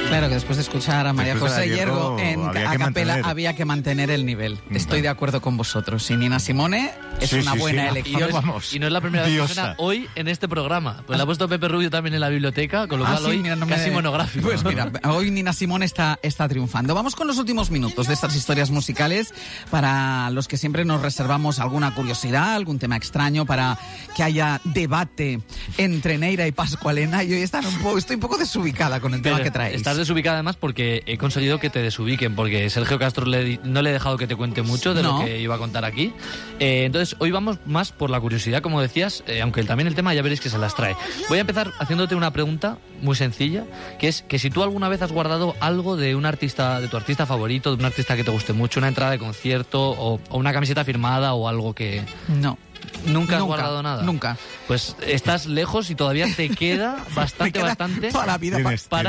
Claro, que después de escuchar a María Después de José Hierro, Hiergo en a capela había que mantener el nivel. Estoy de acuerdo con vosotros. Y Nina Simone es una buena elección. Y no es la primera vez que suena hoy en este programa. Pues la ha puesto Pepe Rubio también en la biblioteca, con lo cual hoy casi monográfico. Pues mira, hoy Nina Simone está triunfando. Vamos con los últimos minutos de estas historias musicales para los que siempre nos reservamos alguna curiosidad, algún tema extraño, para que haya debate entre Neira y Pascualena. Y hoy estoy un poco desubicada con el tema que traéis. Estás desubicada además porque he conseguido que te desubiquen, porque Sergio Castro no le he dejado que te cuente mucho de lo que iba a contar aquí. Entonces, hoy vamos más por la curiosidad, como decías, aunque también el tema ya veréis que se las trae. Voy a empezar haciéndote una pregunta muy sencilla, que es que si tú alguna vez has guardado algo de un artista, de tu artista favorito, de un artista que te guste mucho, una entrada de concierto o una camiseta firmada o algo que... No. ¿Nunca has guardado nada? Nunca. Pues estás lejos y todavía te queda bastante toda la vida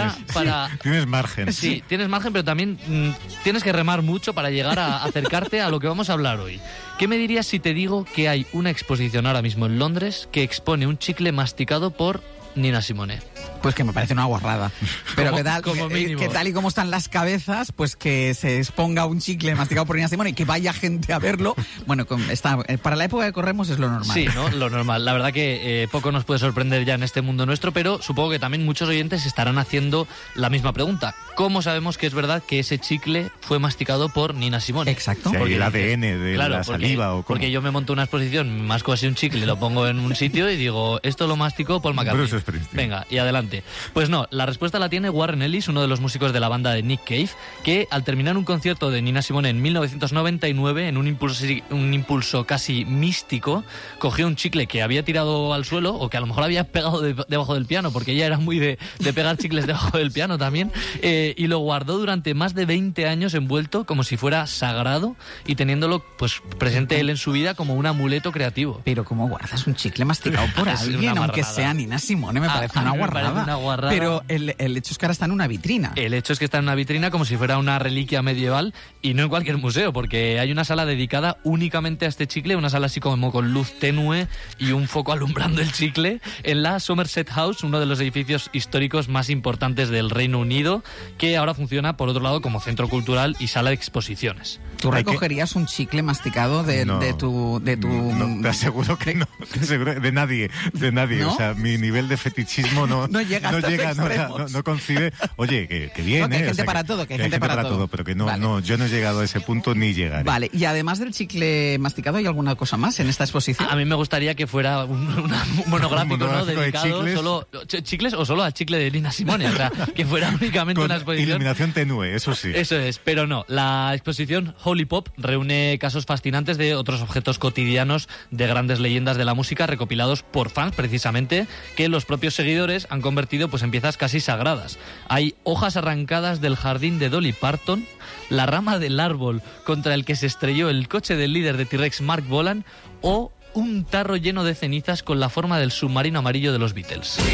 tienes margen. Sí, tienes margen, pero también tienes que remar mucho para llegar a acercarte a lo que vamos a hablar hoy. ¿Qué me dirías si te digo que hay una exposición ahora mismo en Londres que expone un chicle masticado por Nina Simone? Pues que me parece una guarrada. Pero que tal y como están las cabezas, pues que se exponga un chicle masticado por Nina Simone y que vaya gente a verlo. Bueno, para la época que corremos es lo normal. Sí, ¿no? Lo normal. La verdad que poco nos puede sorprender ya en este mundo nuestro, pero supongo que también muchos oyentes estarán haciendo la misma pregunta. ¿Cómo sabemos que es verdad que ese chicle fue masticado por Nina Simone? Exacto. Sí, porque el ADN de la saliva o cómo. Porque yo me monto una exposición, masco así un chicle, lo pongo en un sitio y digo, esto lo masticó Paul McCartney. Venga, y adelante. Pues no, la respuesta la tiene Warren Ellis, uno de los músicos de la banda de Nick Cave, que al terminar un concierto de Nina Simone en 1999, en un impulso casi místico, cogió un chicle que había tirado al suelo o que a lo mejor había pegado debajo del piano, porque ella era muy de pegar chicles debajo del piano también, y lo guardó durante más de 20 años envuelto como si fuera sagrado y teniéndolo pues presente él en su vida como un amuleto creativo. Pero ¿cómo guardas un chicle masticado por alguien, aunque sea Nina Simone? Me parece una guarrada. Pero el hecho es que ahora está en una vitrina. El hecho es que está en una vitrina como si fuera una reliquia medieval y no en cualquier museo, porque hay una sala dedicada únicamente a este chicle, una sala así como con luz tenue y un foco alumbrando el chicle, en la Somerset House, uno de los edificios históricos más importantes del Reino Unido, que ahora funciona, por otro lado, como centro cultural y sala de exposiciones. ¿Tú recogerías un chicle masticado de tu... No, te aseguro que no. Te aseguro, de nadie. ¿No? O sea, mi nivel de fetichismo no llega, no concibe. Oye, que bien, que hay gente para todo, que hay gente para todo. Pero que yo no he llegado a ese punto ni llegaré. Vale, y además del chicle masticado, ¿hay alguna cosa más en esta exposición? A mí me gustaría que fuera un monográfico, ¿no? Dedicado de solo chicles o solo al chicle de Nina Simone, o sea, que fuera únicamente una exposición. Iluminación tenue, eso sí. Eso es, pero no. La exposición Holy Pop reúne casos fascinantes de otros objetos cotidianos de grandes leyendas de la música recopilados por fans, precisamente, que los propios seguidores han convertido pues en piezas casi sagradas. Hay hojas arrancadas del jardín de Dolly Parton, la rama del árbol contra el que se estrelló el coche del líder de T-Rex Mark Bolan o un tarro lleno de cenizas con la forma del submarino amarillo de los Beatles.